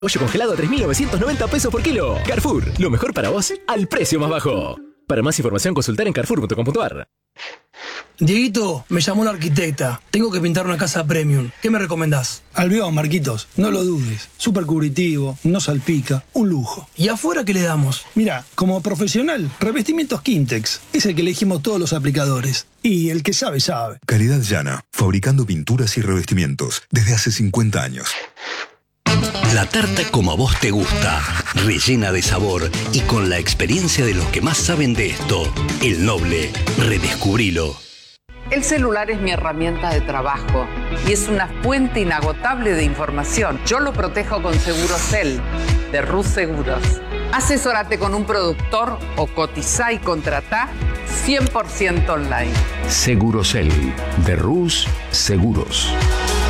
Pollo congelado a 3.990 pesos por kilo. Carrefour, lo mejor para vos al precio más bajo. Para más información consultar en carrefour.com.ar. Dieguito, me llamó la arquitecta. Tengo que pintar una casa premium. ¿Qué me recomendás? Albión, Marquitos, no lo dudes. Súper cubritivo, no salpica, un lujo. ¿Y afuera qué le damos? Mira, como profesional, revestimientos Quintex. Es el que elegimos todos los aplicadores. Y el que sabe, sabe. Calidad llana, fabricando pinturas y revestimientos desde hace 50 años. La tarta como a vos te gusta, rellena de sabor y con la experiencia de los que más saben de esto. El Noble, redescubrilo. El celular es mi herramienta de trabajo y es una fuente inagotable de información. Yo lo protejo con Segurosel, de Rus Seguros. Asesórate con un productor o cotizá y contratá 100% online. Segurosel, de Rus Seguros.